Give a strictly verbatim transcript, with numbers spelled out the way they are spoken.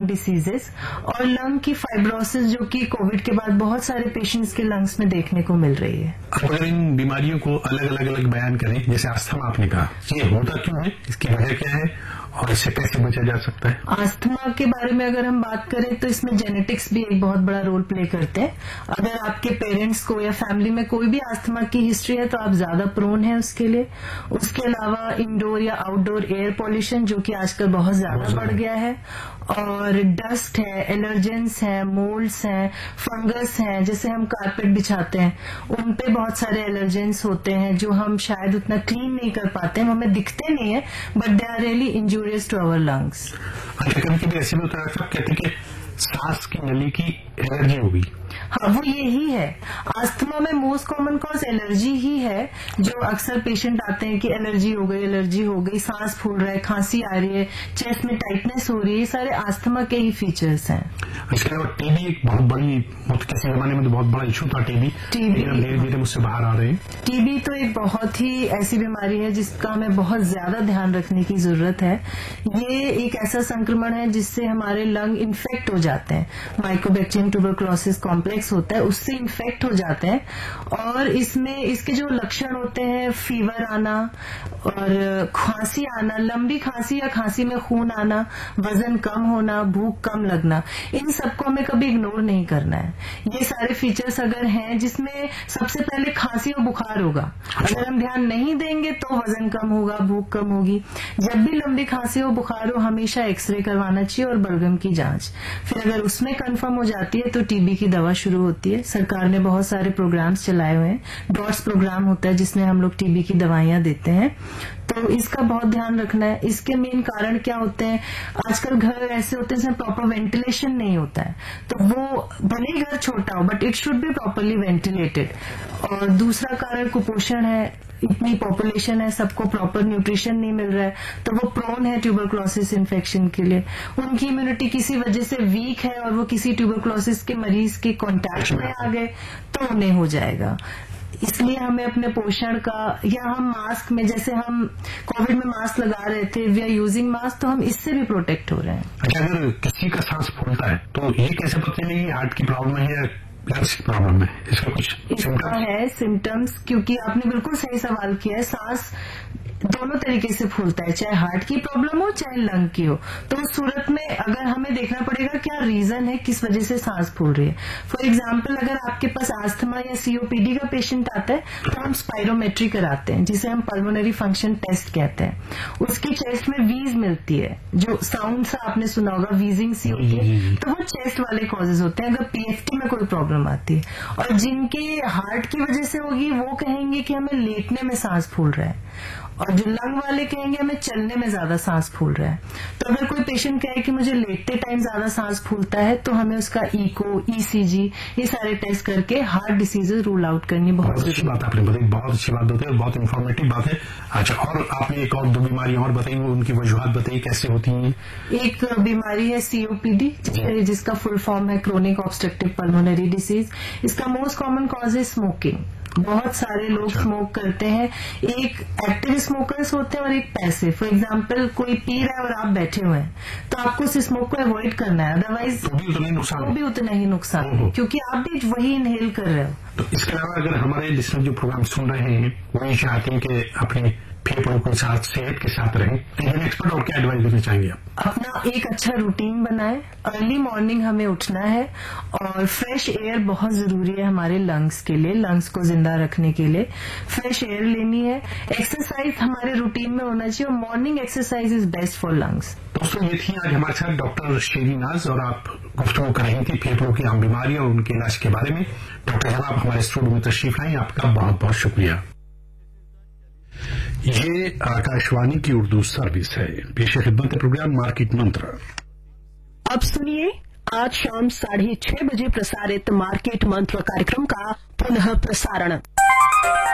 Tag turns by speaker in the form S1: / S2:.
S1: Diseases और lung की fibrosis, जो कि कोविड के बाद बहुत सारे पेशेंट्स के लंग्स में देखने को मिल रही है।
S2: अगर इन बीमारियों को अलग अलग अलग बयान करें, जैसे अस्थमा आपने कहा, ये होता क्यों है, इसकी वजह क्या है और इससे कैसे बचा जा सकता है?
S1: अस्थमा के बारे में अगर हम बात करें तो इसमें जेनेटिक्स भी एक बहुत बड़ा रोल प्ले करते हैं। अगर आपके पेरेंट्स को या फैमिली में कोई भी अस्थमा की हिस्ट्री है तो आप ज्यादा प्रोन है उसके लिए। उसके अलावा इंडोर या आउटडोर एयर पॉल्यूशन, जो कि आजकल बहुत ज्यादा बढ़ गया है, और डस्ट है, एलर्जेंस है, मोल्ड्स हैं, फंगस हैं, जैसे हम कारपेट बिछाते हैं उन पे बहुत सारे एलर्जेंस होते हैं जो हम शायद उतना क्लीन नहीं कर पाते हैं, हमें दिखते नहीं है, but they are really injurious to our lungs.
S2: अच्छा, कभी कभी ऐसे भी होता है, सब कहते हैं कि सांस की नली की एलर्जी होगी।
S1: हाँ, वो यही है। अस्थमा में मोस्ट कॉमन कॉज एलर्जी ही है, जो अक्सर पेशेंट आते हैं कि एलर्जी हो गई, एलर्जी हो गई, सांस फूल रहा है, खांसी आ रही है, चेस्ट में टाइटनेस हो रही है, ये सारे अस्थमा के ही फीचर्स हैं।
S2: इसके अलावा टीबी एक बहुत बड़ी, बहुत किसी जमाने में तो बहुत बड़ा इशू था टीबी,
S1: टीबी
S2: धीरे धीरे मुझसे बाहर आ रहे हैं।
S1: टीबी तो एक बहुत ही ऐसी बीमारी है जिसका हमें बहुत ज्यादा ध्यान रखने की जरूरत है। ये एक ऐसा संक्रमण है जिससे हमारे लंग इन्फेक्ट हो जाते हैं, माइकोबैक्टीरियम ट्यूबरक्लोसिस कॉम्प्लेक्स होता है, उससे इन्फेक्ट हो जाते हैं, और इसमें इसके जो लक्षण होते हैं, फीवर आना और खांसी आना, लंबी खांसी या खांसी में खून आना, वजन कम होना, भूख कम लगना, इन सबको हमें कभी इग्नोर नहीं करना है। ये सारे फीचर्स अगर हैं, जिसमें सबसे पहले खांसी और बुखार होगा, अगर हम ध्यान नहीं देंगे तो वजन कम होगा, भूख कम होगी। जब भी लंबी खांसी हो, बुखार हो, हमेशा एक्सरे करवाना चाहिए और बलगम की जांच। फिर अगर उसमें कंफर्म हो जाती है तो टीबी की दवा शुरू होती है। सरकार ने बहुत सारे प्रोग्राम्स चलाए हुए हैं, डॉट्स प्रोग्राम होता है जिसमें हम लोग टीबी की दवाइयां देते हैं, तो इसका बहुत ध्यान रखना है। इसके मेन कारण क्या होते हैं, आजकल घर ऐसे होते हैं जिसमें प्रॉपर वेंटिलेशन नहीं होता है, तो वो भले ही घर छोटा हो but it should be properly ventilated. और दूसरा कारण कुपोषण है, इतनी पॉपुलेशन है, सबको प्रॉपर न्यूट्रिशन नहीं मिल रहा है, तो वो प्रोन है ट्यूबरक्लोसिस इन्फेक्शन के लिए। उनकी इम्यूनिटी किसी वजह से वीक है और वो किसी ट्यूबरक्लोसिस के मरीज के कांटेक्ट में आ गए तो उन्हें हो जाएगा। इसलिए हमें अपने पोषण का, या हम मास्क में, जैसे हम कोविड में मास्क लगा रहे थे, वी आर यूजिंग मास्क, तो हम इससे भी प्रोटेक्ट हो रहे हैं।
S2: अच्छा, अगर किसी का सांस फूलता है तो ये कैसे पता चलेगी हार्ट की प्रॉब्लम है या लंग्स की प्रॉब्लम है? इसका कुछ
S1: इसका है सिम्टम्स, क्योंकि आपने बिल्कुल सही सवाल किया है। सांस दोनों तरीके से फूलता है, चाहे हार्ट की प्रॉब्लम हो चाहे लंग की हो। तो उस सूरत में अगर हमें देखना पड़ेगा क्या रीजन है, किस वजह से सांस फूल रही है। फॉर एग्जाम्पल, अगर आपके पास अस्थमा या सीओपीडी का पेशेंट आता है तो हम स्पायरोमेट्री कराते हैं, जिसे हम पल्मोनरी फंक्शन टेस्ट कहते हैं। उसकी चेस्ट में वीज मिलती है, जो साउंड सा आपने सुना होगा, वीजिंग सी होती है, तो वो चेस्ट वाले कॉजेज होते हैं अगर पीएफटी में कोई प्रॉब्लम आती है। और जिनके हार्ट की वजह से होगी वो कहेंगे कि हमें लेटने में सांस फूल रहा है, और जो लंग वाले कहेंगे हमें चलने में ज्यादा सांस फूल रहा है। तो अगर कोई पेशेंट कहे कि मुझे लेटते टाइम ज्यादा सांस फूलता है तो हमें उसका इको, ईसीजी, ये सारे टेस्ट करके हार्ट डिसीजेज रूल आउट करनी बहुत,
S2: बहुत अच्छी बात आपने बताई, बहुत अच्छी बात होती है, बहुत इन्फॉर्मेटिव बात है। अच्छा, और आपने एक और दो बीमारियां और बताई, उनकी वजूहत बताई कैसे होती हैं?
S1: एक बीमारी है सीओपीडी, जिसका फुल फॉर्म है क्रोनिक ऑब्स्ट्रक्टिव पल्मोनरी डिसीज। इसका मोस्ट कॉमन कॉज है स्मोकिंग। बहुत सारे लोग अच्छा। स्मोक करते हैं। एक एक्टिव स्मोकर्स होते हैं और एक पैसिव। फॉर एग्जांपल, कोई पी रहा है और आप बैठे हुए हैं तो आपको उस स्मोक को अवॉइड करना है, अदरवाइज
S2: तो भी उतना ही नुकसान
S1: वो भी उतना ही नुकसान है, क्योंकि आप भी वही इनहेल कर रहे हो।
S2: तो इसके अलावा अगर हमारे लिसनर जो प्रोग्राम सुन रहे हैं वो ये चाहते हैं कि अपने फेफड़ों के साथ, सेहत के साथ रहें, तो एक्सपर्ट और क्या एडवाइस देना चाहेंगे आप?
S1: अपना एक अच्छा रूटीन बनाएं, अर्ली मॉर्निंग हमें उठना है, और फ्रेश एयर बहुत जरूरी है हमारे लंग्स के लिए, लंग्स को जिंदा रखने के लिए फ्रेश एयर लेनी है। एक्सरसाइज हमारे रूटीन में होना चाहिए, और morning exercise is best for lungs.
S2: दोस्तों, ये थी आज हमारे साथ डॉक्टर शेरी नाज, और आप गुफ्तगू कर रही थी फेफड़ों की आम बीमारी और उनके इलाज के बारे में। डॉक्टर साहब, आप हमारे स्टूडियो में तशरीफ लाए, आपका बहुत बहुत शुक्रिया। ये आकाशवाणी की उर्दू सर्विस है। पेश खिदमत प्रोग्राम मार्केट मंत्र।
S3: अब सुनिए आज शाम साढ़े छह बजे प्रसारित मार्केट मंत्र कार्यक्रम का पुनः प्रसारण।